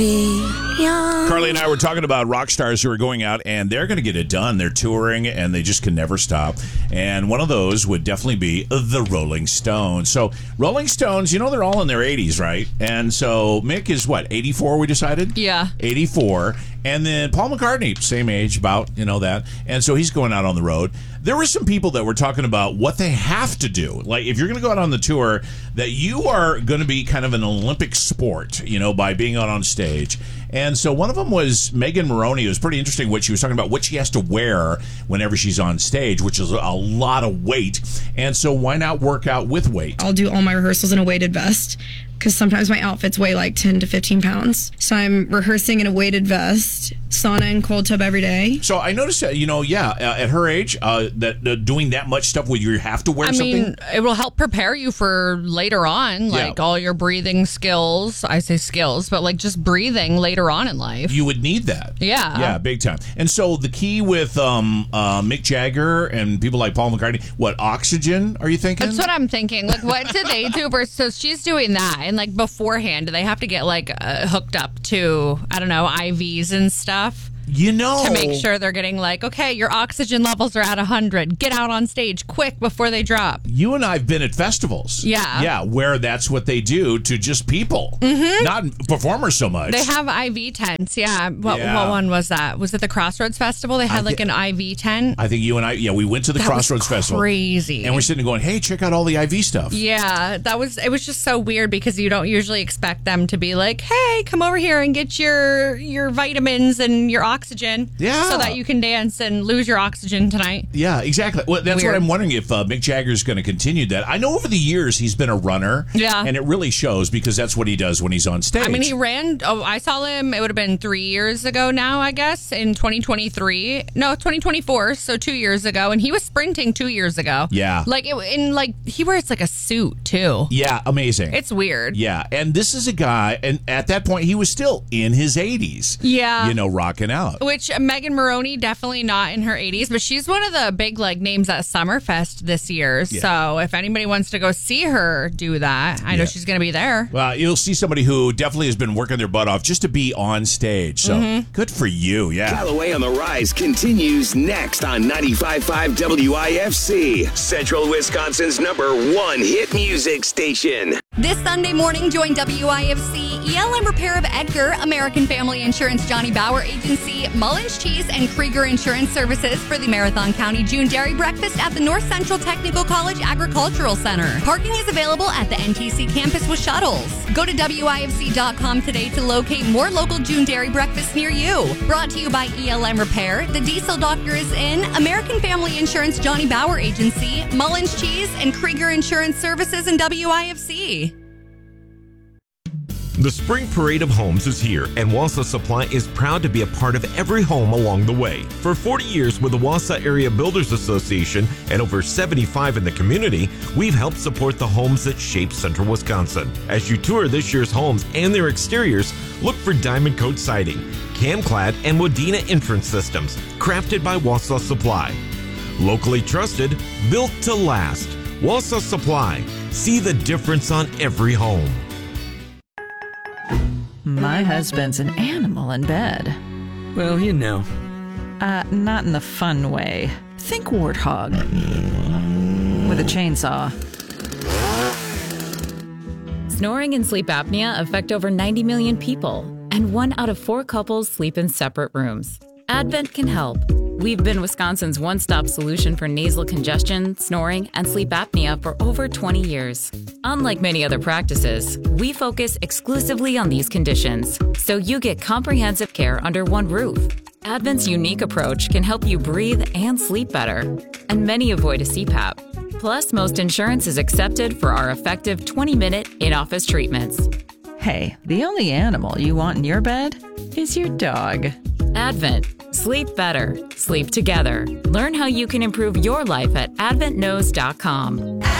Carly and I were talking about rock stars who are going out and they're going to get it done. They're touring and they just can never stop. And one of those would definitely be the Rolling Stones. So Rolling Stones, they're all in their 80s, right? And so Mick is what, 84 we decided? Yeah. 84. And then Paul McCartney, same age, about, that. And so he's going out on the road. There were some people that were talking about what they have to do. Like, if you're going to go out on the tour, that you are going to be kind of an Olympic sport, by being out on stage. And so one of them was Megan Moroney. It was pretty interesting what she was talking about, what she has to wear whenever she's on stage, which is a lot of weight. And so why not work out with weight? I'll do all my rehearsals in a weighted vest because sometimes my outfits weigh like 10 to 15 pounds. So I'm rehearsing in a weighted vest, sauna and cold tub every day. So I noticed that, at her age, that doing that much stuff where you have to wear something. I mean, it will help prepare you for later on, like all your breathing skills. I say skills, but like just breathing later on in life. You would need that. Yeah. Yeah, big time. And so the key with Mick Jagger and people like Paul McCartney, what, oxygen, are you thinking? That's what I'm thinking. Like, what do they do? So she's doing that. And like beforehand, do they have to get like hooked up to, I don't know, IVs and stuff? To make sure they're getting like, okay, your oxygen levels are at 100. Get out on stage quick before they drop. You and I have been at festivals. Yeah. Yeah, where that's what they do to just people. Mm-hmm. Not performers so much. They have IV tents, yeah. What one was that? Was it the Crossroads Festival? They had like an IV tent? I think you and I, we went to the Crossroads Festival. Crazy. And we're sitting going, hey, check out all the IV stuff. Yeah, it was just so weird because you don't usually expect them to be like, hey, come over here and get your vitamins and your oxygen so that you can dance and lose your oxygen tonight. Yeah, exactly. Well, that's what I'm wondering if Mick Jagger's going to continue that. I know over the years he's been a runner. Yeah. And it really shows because that's what he does when he's on stage. I mean, he ran, I saw him, it would have been 3 years ago now, I guess, in 2023. No, 2024, so 2 years ago. And he was sprinting 2 years ago. Yeah. He wears like a suit too. Yeah, amazing. It's weird. Yeah, and this is a guy, and at that point he was still in his 80s. Yeah. Rocking out. Which Megan Moroney, definitely not in her 80s, but she's one of the big names at Summerfest this year. Yeah. So if anybody wants to go see her do that, I know she's going to be there. Well, you'll see somebody who definitely has been working their butt off just to be on stage. So good for you, yeah. Callaway on the Rise continues next on 95.5 WIFC, Central Wisconsin's #1 hit music station. This Sunday morning, join WIFC, ELM Repair of Edgar, American Family Insurance Johnny Bauer Agency, Mullins Cheese, and Krieger Insurance Services for the Marathon County June Dairy Breakfast at the North Central Technical College Agricultural Center. Parking is available at the NTC campus with shuttles. Go to WIFC.com today to locate more local June Dairy breakfasts near you. Brought to you by ELM Repair, the Diesel Doctor is in, American Family Insurance Johnny Bauer Agency, Mullins Cheese, and Krieger Insurance Services in WIFC. The Spring Parade of Homes is here, and Wausau Supply is proud to be a part of every home along the way. For 40 years with the Wausau Area Builders Association and over 75 in the community, we've helped support the homes that shape Central Wisconsin. As you tour this year's homes and their exteriors, look for Diamond Coat Siding, Camclad, and Modena entrance systems, crafted by Wausau Supply. Locally trusted, built to last. Wausau Supply. See the difference on every home. My husband's an animal in bed. Well, Not in the fun way. Think warthog. With a chainsaw. Snoring and sleep apnea affect over 90 million people, and 1 out of 4 couples sleep in separate rooms. Advent can help. We've been Wisconsin's one-stop solution for nasal congestion, snoring, and sleep apnea for over 20 years. Unlike many other practices, we focus exclusively on these conditions, so you get comprehensive care under one roof. Advent's unique approach can help you breathe and sleep better, and many avoid a CPAP. Plus, most insurance is accepted for our effective 20-minute in-office treatments. Hey, the only animal you want in your bed is your dog. Advent. Sleep better. Sleep together. Learn how you can improve your life at adventknows.com.